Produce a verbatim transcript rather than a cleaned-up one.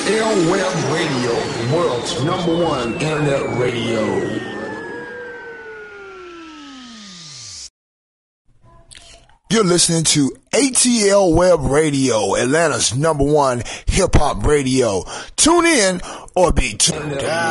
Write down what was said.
L Web Radio, the world's number one internet radio. You're listening to A T L Web Radio, Atlanta's number one hip-hop radio. Tune in or be tuned out.